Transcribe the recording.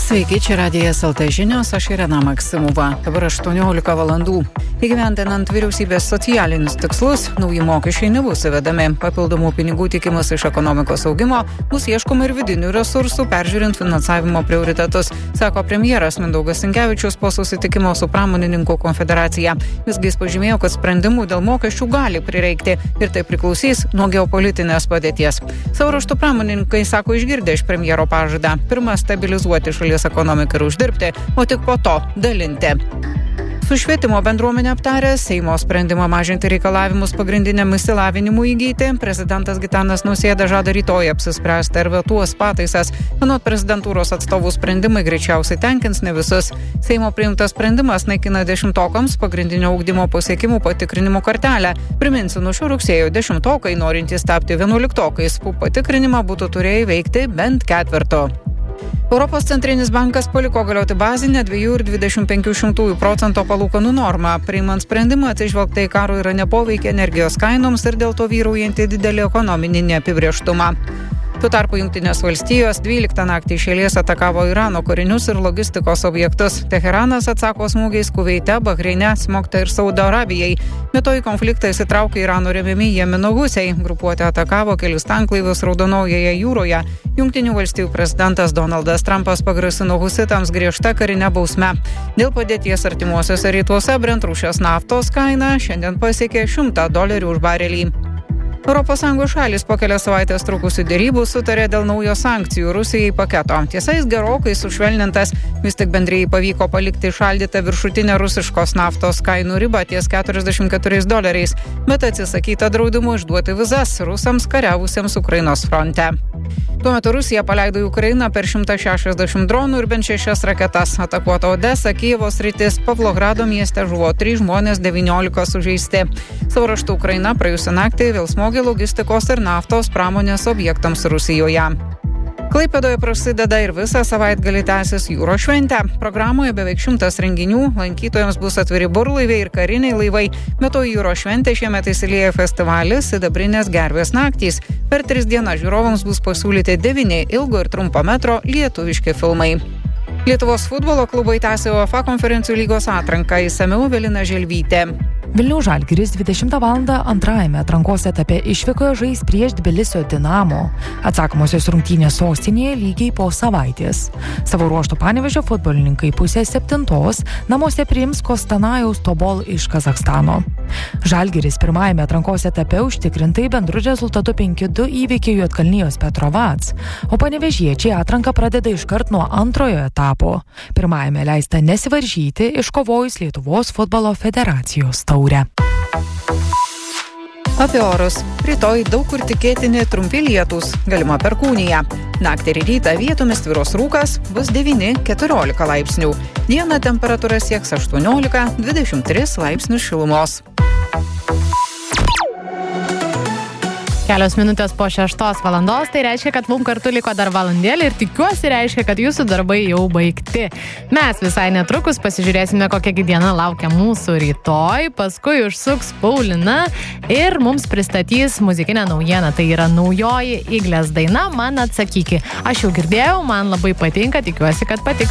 Sveiki, čia Radijas LT žinios, aš Irena Maksimova. Dabar 18 valandų. Įgyvendinant vyriausybės socialinius tikslus, nauji mokesčiai nebus įvedami. Papildomų pinigų tikimas iš ekonomikos augimo, bus ieškoma ir vidinių resursų, peržiūrint finansavimo prioritetus, sako premjeras Mindaugas Sinkevičius po susitikimo su pramonininkų konfederacija. Visgi jis pažymėjo, kad sprendimų dėl mokesčių gali prireikti ir tai priklausys nuo geopolitinės padėties. Savo ruožtu pramonininkai sako išgirdę iš premjero pažadą. Pirma, stabilizuoti šalies ekonomiką ir uždirbti, o tik po to dalinti. Su švietimo bendruomenė aptarė Seimo sprendimą mažinti reikalavimus pagrindiniam išsilavinimui įgyti. Prezidentas Gitanas Nausėda žada rytoj apsispręsti ar vetuos pataisas. Anot prezidentūros atstovų sprendimai greičiausiai tenkins ne visus. Seimo priimtas sprendimas naikina 10-okams pagrindinio ugdymo pasiekimų patikrinimo kartelę. Priminsiu, nuo šio rugsėjo 10-okai norintys tapti 11-okais patikrinimą būtų turėję įveikti bent ketverto. Europos centrinis bankas paliko galioti bazinę 2,25% palūkanų normą. Priimant sprendimą atsižvelgta į karo Irane poveikį energijos kainoms ir dėl to vyraujantį didelį ekonominį neapibrėžtumą. Tuo tarpu Jungtinės valstijos 12 naktį iš eilės atakavo Irano karinius ir logistikos objektus. Teheranas atsako smūgiais Kuveite, Bahreine, smogta ir Saudo Arabijai. Be to į konfliktą įsitraukė Irano remiami Jemeno husiai. Grupuotė atakavo kelis tanklaivius Raudonojoje jūroje. Jungtinių valstijų prezidentas Donaldas Trumpas pagrasino husitams griežta karinę bausmę. Dėl padėties artimuosiuose rytuose Brent rūšies naftos kaina šiandien pasiekė $100 už barelį. ES šalys po kelias savaitės trukusių derybų sutarė dėl naujo sankcijų Rusijai paketo. Tiesa, jis gerokai sušvelnintas, vis tik bendrijai pavyko palikti šaldytą viršutinę rusiškos naftos kainų ribą ties $44, bet atsisakyta draudimų išduoti vizas rusams kariavusiems Ukrainos fronte. Tuo metu Rusija paleido į Ukrainą per 160 dronų ir bent 6 raketas. Atakuota Odesa, Kijevo sritis, Pavlogrado mieste žuvo 3 žmonės, 19 sužeisti. Savo ruožtu Ukraina praėjusią naktį vėl smogė logistikos ir naftos pramonės objektams Rusijoje. Klaipėdoje prasideda ir visą savaitgalį tęsis jūros šventė. Programoje beveik 100 renginių, lankytojams bus atviri burlaiviai ir kariniai laivai. Be to į jūros šventę šiemet įsilieja festivalis Sidabrinės gervės naktys. Per 3 dienas žiūrovams bus pasiūlyti 9 ilgo ir trumpo metro lietuviški filmai. Lietuvos futbolo klubai tęsia UEFA konferencijų lygos atranką, išsamiau Evelina Želvytė. Vilniaus Žalgiris 20 val. Antrajame atrankos etape išvykoje žais prieš Tbilisio Dinamo. Atsakomosios rungtynės sostinėje lygiai po savaitės. Savo ruožtu Panevėžio futbolininkai 6:30 namuose priims Kostanajaus Tobol iš Kazachstano. Žalgiris pirmajame atrankos etape užtikrintai bendru rezultatu 5-2 įveikė Juodkalnijos Petrovac, o panevėžiečiai atranką pradeda iškart nuo antrojo etapo. Pirmajame leista nesivaržyti, iškovojus Lietuvos futbolo federacijos taurę. Apie orus. Rytoj daug kur tikėtini trumpi lietūs, galima perkūnija. Naktį ir rytą vietomis tvyros rūkas, bus 9-14 laipsnių. Dieną temperatūra sieks 18-23 laipsnių šilumos. Kelios minutės po 6 valandos, tai reiškia, kad mums kartu liko dar valandėlį ir tikiuosi reiškia, kad jūsų darbai jau baigti. Mes visai netrukus pasižiūrėsime, kokia diena laukia mūsų rytoj, paskui užsuks Paulina ir mums pristatys muzikinę naujieną. Tai yra naujoji Iglės daina Man atsakyki. Aš jau girdėjau, man labai patinka, tikiuosi, kad patiks.